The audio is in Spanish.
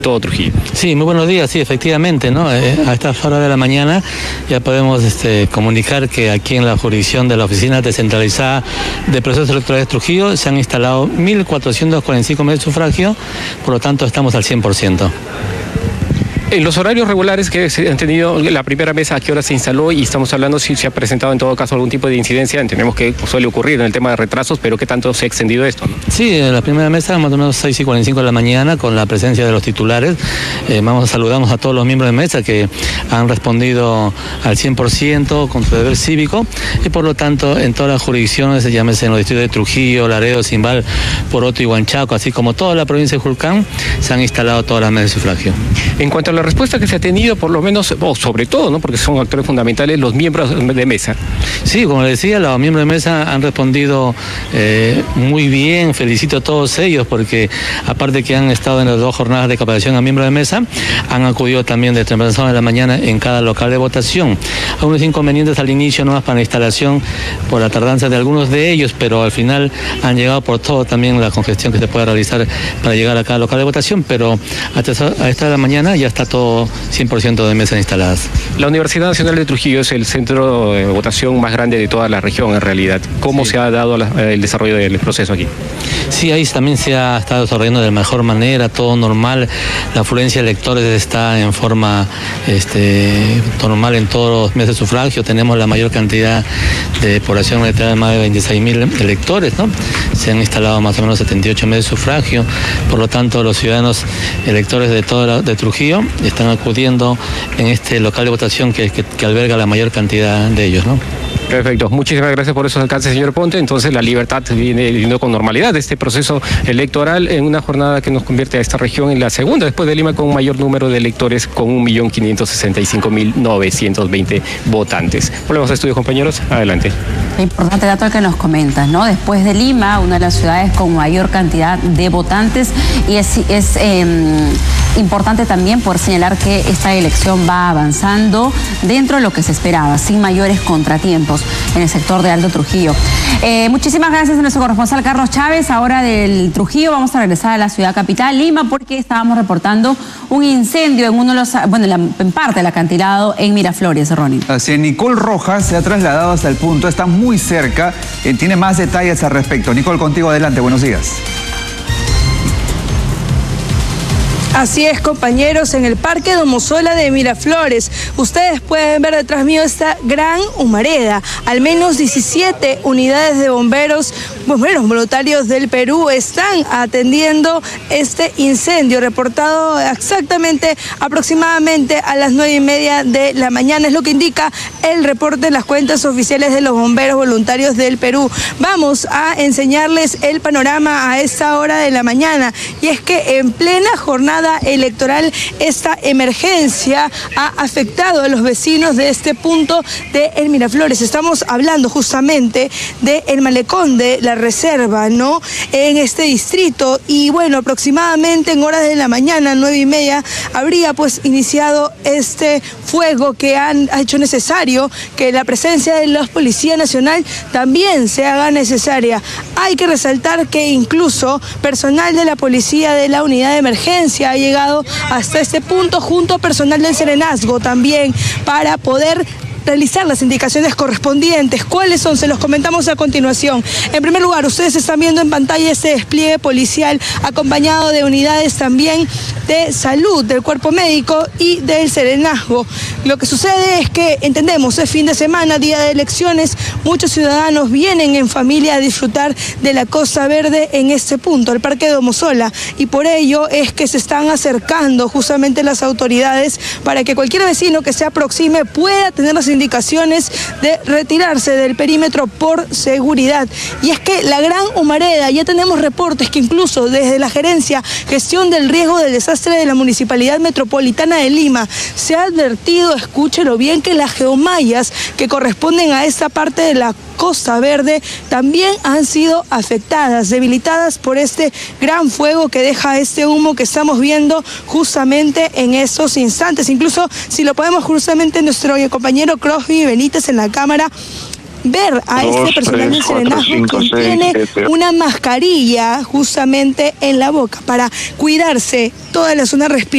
todo Trujillo. Sí, muy buenos días, sí, efectivamente, ¿no? A estas horas de la mañana ya podemos comunicar que aquí en la jurisdicción de la Oficina Descentralizada de Procesos Electorales de Trujillo se han instalado 1.445 medios de sufragio, por lo tanto estamos al 100%. En los horarios regulares que se han tenido, la primera mesa, ¿a qué hora se instaló? Y estamos hablando si se ha presentado en todo caso algún tipo de incidencia. Entendemos que suele ocurrir en el tema de retrasos, pero ¿qué tanto se ha extendido esto, no? Sí, en la primera mesa, más o menos 6:45 de la mañana, con la presencia de los titulares. Saludamos a todos los miembros de mesa que han respondido al 100% con su deber cívico, y por lo tanto en todas las jurisdicciones, llámese en los distritos de Trujillo, Laredo, Zimbal, Poroto y Huanchaco, así como toda la provincia de Julcán, se han instalado todas las mesas de sufragio. En cuanto a la respuesta que se ha tenido, por lo menos, o sobre todo, ¿no?, porque son actores fundamentales, los miembros de mesa. Sí, como le decía, los miembros de mesa han respondido muy bien. Felicito a todos ellos porque, aparte que han estado en las 2 jornadas de capacitación a miembros de mesa, han acudido también de temprano de la mañana en cada local de votación. Algunos inconvenientes al inicio, nomás para la instalación, por la tardanza de algunos de ellos, pero al final han llegado por todo también la congestión que se puede realizar para llegar a cada local de votación, pero a esta de la mañana ya está todo 100% de mesas instaladas. La Universidad Nacional de Trujillo es el centro de votación más grande de toda la región, en realidad. ¿Cómo se ha dado el desarrollo del proceso aquí? Sí, ahí también se ha estado desarrollando de la mejor manera, todo normal. La afluencia de electores está en forma normal en todos los meses de sufragio. Tenemos la mayor cantidad de población electoral, más de 26.000 electores, ¿no? Se han instalado más o menos 78 meses de sufragio. Por lo tanto, los ciudadanos electores de Trujillo están acudiendo en este local de votación que alberga la mayor cantidad de ellos, ¿no? Perfecto, muchísimas gracias por esos alcances, señor Ponte. Entonces la libertad viene viendo con normalidad este proceso electoral en una jornada que nos convierte a esta región en la segunda después de Lima con un mayor número de electores, con 1.565.920 votantes. Volvemos a estudio, compañeros, adelante. Importante dato el que nos comentas, ¿no? Después de Lima, una de las ciudades con mayor cantidad de votantes, y es importante también por señalar que esta elección va avanzando dentro de lo que se esperaba, sin mayores contratiempos en el sector de Alto Trujillo. Muchísimas gracias a nuestro corresponsal Carlos Chávez. Ahora del Trujillo vamos a regresar a la ciudad capital, Lima, porque estábamos reportando un incendio en en parte del acantilado en Miraflores, Ronnie. Así, Nicole Rojas se ha trasladado hasta el punto, está muy cerca, tiene más detalles al respecto. Nicole, contigo adelante, buenos días. Así es, compañeros, en el Parque Domosola de Miraflores. Ustedes pueden ver detrás mío esta gran humareda. Al menos 17 unidades de bomberos voluntarios del Perú están atendiendo este incendio, reportado exactamente aproximadamente a las 9:30 de la mañana. Es lo que indica el reporte de las cuentas oficiales de los bomberos voluntarios del Perú. Vamos a enseñarles el panorama a esta hora de la mañana. Y es que en plena jornada electoral, esta emergencia ha afectado a los vecinos de este punto de El Miraflores. Estamos hablando justamente del malecón de la Reserva, ¿no?, en este distrito. Y bueno, aproximadamente en horas de la mañana, 9:30, habría pues iniciado este fuego que ha hecho necesario que la presencia de la Policía Nacional también se haga necesaria. Hay que resaltar que incluso personal de la policía de la unidad de emergencia ha llegado hasta este punto, junto a personal del Serenazgo también, para poder realizar las indicaciones correspondientes. ¿Cuáles son? Se los comentamos a continuación. En primer lugar, ustedes están viendo en pantalla este despliegue policial acompañado de unidades también de salud, del cuerpo médico y del Serenazgo. Lo que sucede es que, entendemos, es fin de semana, día de elecciones, muchos ciudadanos vienen en familia a disfrutar de la Costa Verde en este punto, el Parque Domosola, y por ello es que se están acercando justamente las autoridades para que cualquier vecino que se aproxime pueda tener las indicaciones de retirarse del perímetro por seguridad. Y es que la gran humareda, ya tenemos reportes que incluso desde la Gerencia Gestión del Riesgo del Desastre de la Municipalidad Metropolitana de Lima se ha advertido, escúchelo bien, que las geomallas que corresponden a esta parte de la Costa Verde también han sido afectadas, debilitadas por este gran fuego que deja este humo que estamos viendo justamente en estos instantes. Incluso si lo podemos justamente nuestro compañero Crosby Benítez en la cámara, ver a este personal del Serenazgo que tiene una mascarilla justamente en la boca para cuidarse toda la zona respiratoria.